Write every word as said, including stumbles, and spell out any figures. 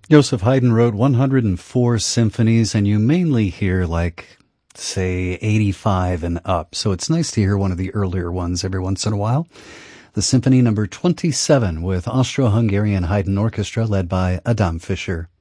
Joseph Haydn wrote one hundred four symphonies, and you mainly hear, like, say, eighty-five and up. So it's nice to hear one of the earlier ones every once in a while. The Symphony number twenty-seven with Austro-Hungarian Haydn Orchestra led by Adam Fischer.